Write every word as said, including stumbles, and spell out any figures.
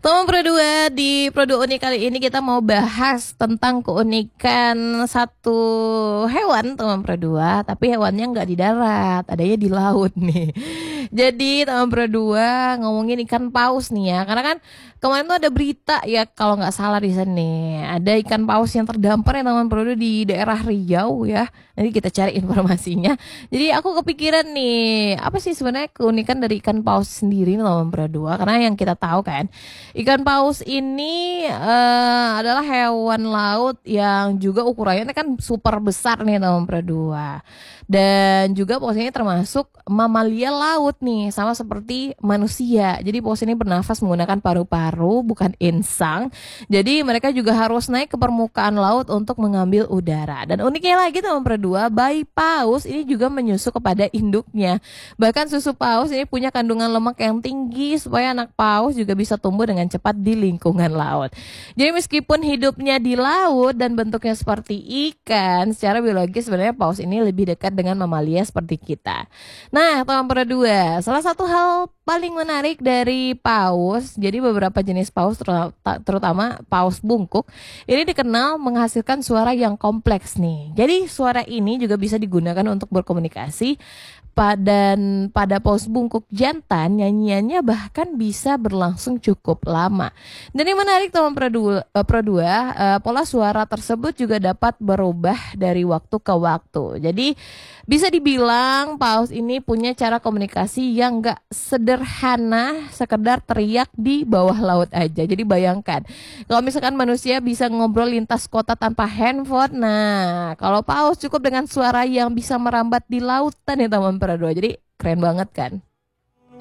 Teman Pro dua, di Pro dua Unik kali ini kita mau bahas tentang keunikan satu hewan teman Pro dua, tapi hewannya nggak di darat, adanya di laut nih. Jadi teman Pro dua ngomongin ikan paus nih ya, karena kan kemarin tuh ada berita ya kalau nggak salah di sini ada ikan paus yang terdampar ya teman Pro dua di daerah Riau ya. Nanti kita cari informasinya. Jadi aku kepikiran nih, apa sih sebenarnya keunikan dari ikan paus sendiri teman Pro dua? Karena yang kita tahu kan, ikan paus ini uh, adalah hewan laut yang juga ukurannya kan super besar nih teman Pro dua. Dan juga paus ini termasuk mamalia laut nih, sama seperti manusia. Jadi paus ini bernafas menggunakan paru-paru, bukan insang. Jadi mereka juga harus naik ke permukaan laut untuk mengambil udara. Dan uniknya lagi teman Pro dua, bayi paus ini juga menyusu kepada induknya. Bahkan susu paus ini punya kandungan lemak yang tinggi supaya anak paus juga bisa tumbuh dengan cepat di lingkungan laut. Jadi meskipun hidupnya di laut dan bentuknya seperti ikan, secara biologis sebenarnya paus ini lebih dekat dengan mamalia seperti kita. Nah, teman Pro dua, salah satu hal paling menarik dari paus, jadi beberapa jenis paus terutama paus bungkuk, ini dikenal menghasilkan suara yang kompleks nih. Jadi suara ini juga bisa digunakan untuk berkomunikasi. Dan pada paus bungkuk jantan, nyanyiannya bahkan bisa berlangsung cukup lama. Dan yang menarik teman Pro dua, Pro dua uh, pola suara tersebut juga dapat berubah dari waktu ke waktu. Jadi bisa dibilang paus ini punya cara komunikasi yang gak sederhana sekedar teriak di bawah laut aja. Jadi bayangkan, kalau misalkan manusia bisa ngobrol lintas kota tanpa handphone, nah kalau paus cukup dengan suara yang bisa merambat di lautan ya teman Pro dua. Jadi keren banget kan?